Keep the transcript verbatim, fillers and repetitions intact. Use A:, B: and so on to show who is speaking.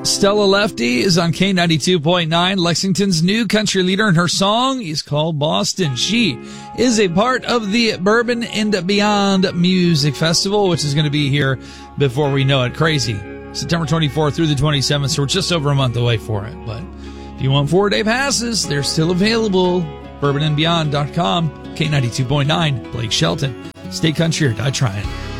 A: Stella Lefty is on K ninety-two point nine, Lexington's new country leader, and her song is called Boston. She is a part of the Bourbon and Beyond Music Festival, which is going to be here before we know it. Crazy. September twenty-fourth through the twenty-seventh, so we're just over a month away for it. But if you want four-day passes, they're still available. bourbon and beyond dot com, K ninety-two point nine, Blake Shelton. Stay country or die trying.